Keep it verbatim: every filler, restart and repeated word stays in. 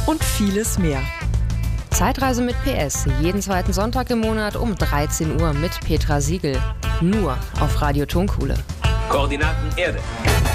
und vieles mehr. Zeitreise mit P S, jeden zweiten Sonntag im Monat um dreizehn Uhr mit Petra Siegel. Nur auf Radio Tonkuhle. Koordinaten Erde.